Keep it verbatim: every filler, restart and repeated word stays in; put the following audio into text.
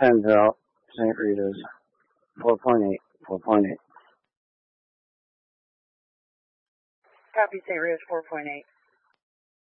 Tensville, Saint Rita's, four point eight, four point eight. Copy, Saint Rita's, four point eight.